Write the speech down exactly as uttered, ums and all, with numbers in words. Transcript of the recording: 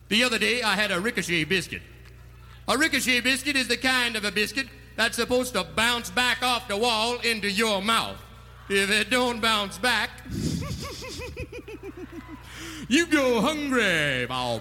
The other day, I had a ricochet biscuit. A ricochet biscuit is the kind of a biscuit that's supposed to bounce back off the wall into your mouth. If it don't bounce back, you go hungry.